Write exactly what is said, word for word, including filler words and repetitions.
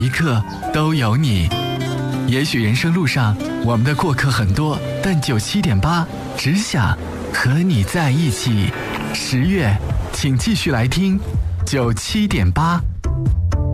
一刻都有你。也许人生路上我们的过客很多，但九七点八只想和你在一起。十月，请继续来听九七点八。